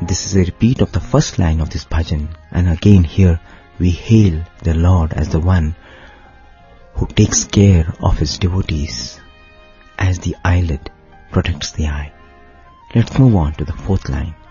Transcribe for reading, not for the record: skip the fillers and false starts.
This is a repeat of the first line of this bhajan, and again here we hail the Lord as the one who takes care of his devotees as the eyelid protects the eye. Let's move on to the fourth line.